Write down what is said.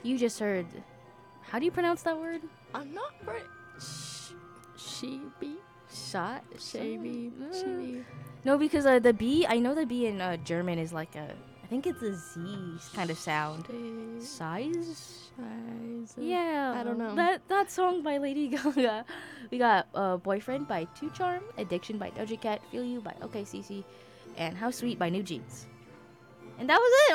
You just heard. How do you pronounce that word? I'm not very. Shibi. Shot. Shibi. Shibi. No, because the B. I know the B in German is like a. I think it's a Z kind of sound. Size. Yeah. I don't know. That song by Lady Gaga. We got Boyfriend by Two Charm, Addiction by Doja Cat, Feel You by OKCC, and How Sweet by New Jeans. And that was it.